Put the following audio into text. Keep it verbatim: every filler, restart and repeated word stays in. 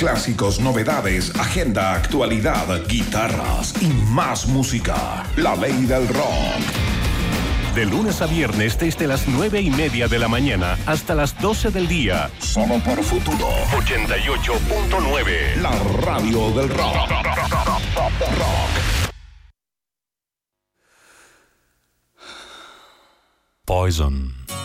Clásicos, novedades, agenda, actualidad, guitarras y más música. La ley del rock. De lunes a viernes desde las nueve y media de la mañana hasta las doce del día. Solo por Futuro. ochenta y ocho punto nueve. La radio del rock. Rock. Poison.